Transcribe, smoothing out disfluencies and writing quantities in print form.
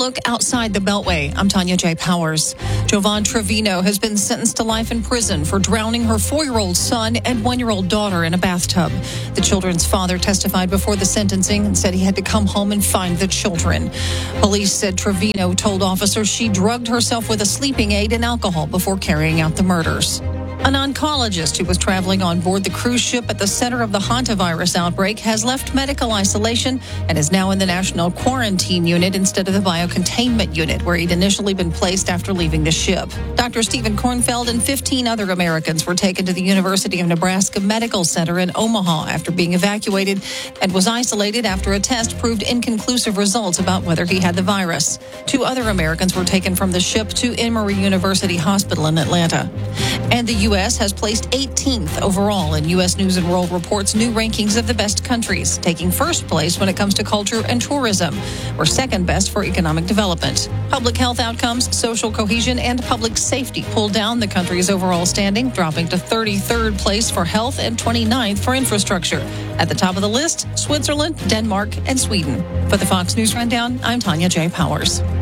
look outside the Beltway. I'm Tanya J. Powers. Jovan Trevino has been sentenced to life in prison for drowning her 4-year-old son and 1-year-old daughter in a bathtub. The children's father testified before the sentencing and said he had to come home and find the children. Police said Trevino told officers she drugged herself with a sleeping aid and alcohol before carrying out the murders. An oncologist who was traveling on board the cruise ship at the center of the hantavirus outbreak has left medical isolation and is now in the national quarantine unit instead of the biocontainment unit where he'd initially been placed after leaving the ship. Dr. Stephen Kornfeld and 15 other Americans were taken to the University of Nebraska Medical Center in Omaha after being evacuated and was isolated after a test proved inconclusive results about whether he had the virus. 2 other Americans were taken from the ship to Emory University Hospital in Atlanta. And the U.S. has placed 18th overall in U.S. News & World Report's new rankings of the best countries, taking first place when it comes to culture and tourism, or second best for economic development. Public health outcomes, social cohesion, and public safety pulled down the country's overall standing, dropping to 33rd place for health and 29th for infrastructure. At the top of the list, Switzerland, Denmark, and Sweden. For the Fox News Rundown, I'm Tanya J. Powers.